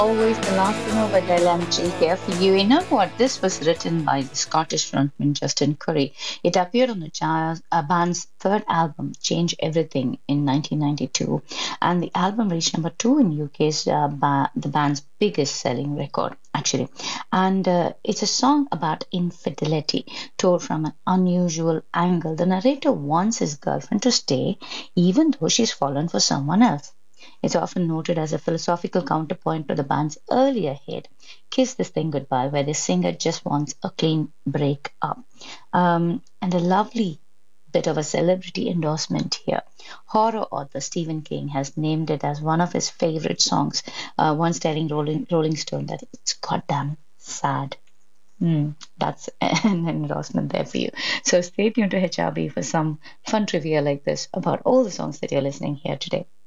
Always the last to know, but LMG here for you. You know what? This was written by the Scottish frontman Justin Curry. It appeared on the band's third album, Change Everything, in 1992, and the album reached number two in UK's the band's biggest selling record, actually. And it's a song about infidelity, told from an unusual angle. The narrator wants his girlfriend to stay, even though she's fallen for someone else. It's often noted as a philosophical counterpoint to the band's earlier hit, Kiss This Thing Goodbye, where the singer just wants a clean break up. And a lovely bit of a celebrity endorsement here. Horror author Stephen King has named it as one of his favorite songs, once telling Rolling Stone that it's goddamn sad. That's an endorsement there for you. So stay tuned to HRB for some fun trivia like this about all the songs that you're listening here today.